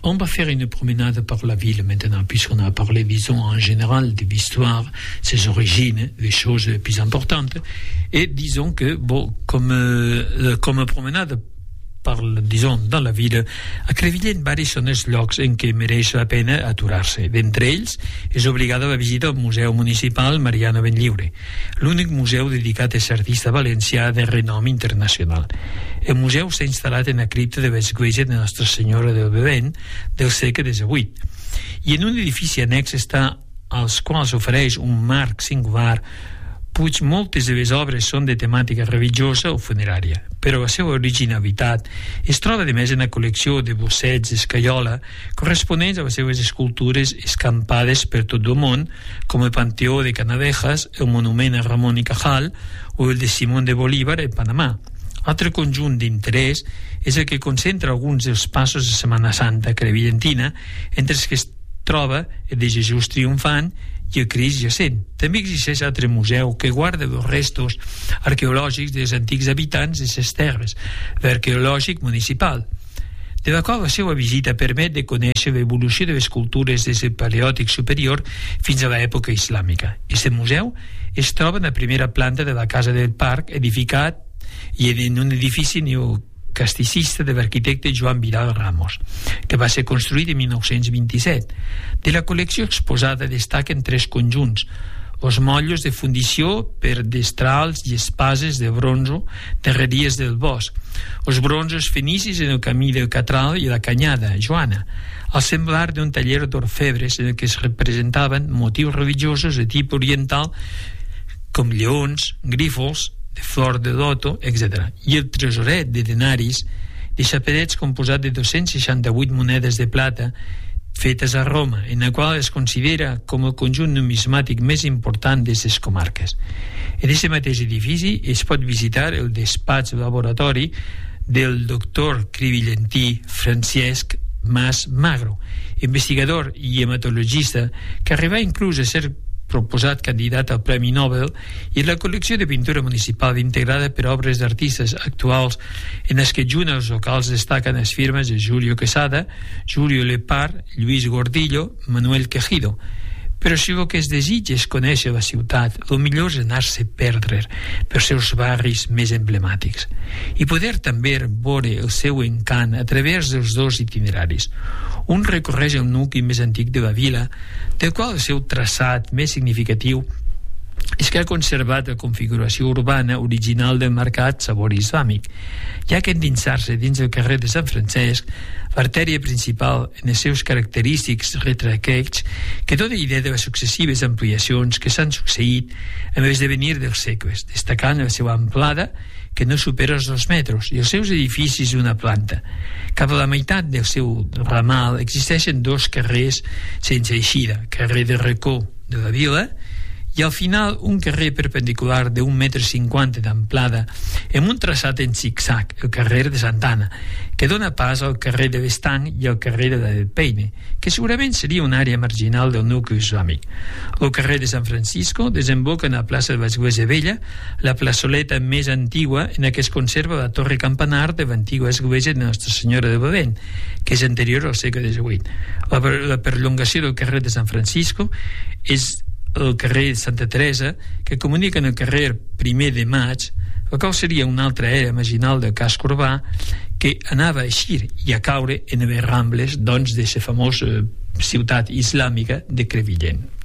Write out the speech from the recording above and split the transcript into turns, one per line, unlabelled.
On va faire une promenade par la ville maintenant, puisqu'on a parlé, disons, en général de l'histoire, ses origines, les choses les plus importantes. Et disons que, bon, comme promenade disons, dans la ville, a Crevillent varis són els llocs en què mereix la pena aturar-se. D'entre ells, és obligada la visita al Museu Municipal Mariano Benlliure, l'únic museu dedicat a l'artista valencià de renom internacional. El museu s'ha instal·lat en la cripta de l'església de Nostra Senyora del Bevent del segle XVIII, i en un edifici annex està als quals ofereix un marc singular. Puig, moltes de les obres són de temàtica religiosa o funerària, però la seva originalitat es troba de més en la col·lecció de bossets d'escaiola corresponents a les seves escultures escampades per tot el món, com el Panteó de Canalejas, el monument a Ramón y Cajal o el de Simón de Bolívar en Panamà. Altre conjunt d'interès és el que concentra alguns dels passos de Setmana Santa crevillentina, entre els que es troba el de Jesús triomfant i el Crist jacent. També existeix altre museu que guarda els restos arqueològics dels antics habitants de les terres, l'arqueològic municipal, de la qual la seva visita permet de conèixer l'evolució de les cultures des del Paleòtic superior fins a l'època islàmica. Aquest museu es troba en la primera planta de la Casa del Parc, edificat i en un edifici neoclasticista de l'arquitecte Joan Vidal Ramos, que va ser construït en 1927. De la col·lecció exposada destaquen 3 conjunts: els motllos de fundició per destrals i espases de bronzo darreries del bosc, els bronzos fenicis en el camí del Catral i la Canyada Joana, al semblar d'un taller d'orfebres en el que es representaven motius religiosos de tipus oriental com lleons, grífols, de flor de loto, etc. I el tresoret de denaris, de xapedets composat de 268 monedes de plata fetes a Roma, en la qual es considera com el conjunt numismàtic més important de les comarques. En aquest mateix edifici es pot visitar el despatx laboratori del doctor crevillentí Francesc Mas Magro, investigador i hematologista que arribà inclús a ser proposat candidat al Premi Nobel, i la col·lecció de pintura municipal integrada per obres d'artistes actuals en les que junt als locals destaquen les firmes de Julio Quesada, Julio Lepar, Lluís Gordillo, Manuel Quejido. Però si el que es desitja és conèixer la ciutat, el millor és anar-se a perdre pels seus barris més emblemàtics i poder també veure el seu encant a través dels 2 itineraris. Un recorreix el nucli més antic de la vila, del qual el seu traçat més significatiu és que ha conservat la configuració urbana original del mercat sabor islàmic, ja que endinsar-se dins el carrer de Sant Francesc, l'artèria principal en els seus característics retraqueig, que dona idea de les successives ampliacions que s'han succeït en l'esdevenir dels segles, destacant la seva amplada, que no supera els 2 metres, i els seus edificis d'una planta. Cap a la meitat del seu ramal existeixen 2 carrers sense eixida, carrer de Racó de la Vila, i al final un carrer perpendicular de 1,50 m d'amplada amb un traçat en zig-zag, el carrer de Santana, que dona pas al carrer de l'Estanc i al carrer de la del Peine, que segurament seria una àrea marginal del nucli islàmic. El carrer de San Francisco desemboca en la plaça de l'Església Vella, la plaçoleta més antigua en la que es conserva la torre campanar de l'antiga església de Nostra Senyora de Bevent, que és anterior al segle XVIII. La perllongació del carrer de San Francisco és el carrer Santa Teresa, que comunica amb el carrer 1 de Maig, el qual seria una altra àrea marginal del casc urbà que anava a eixir i a caure en les rambles, doncs, de la famosa ciutat islàmica de Crevillent.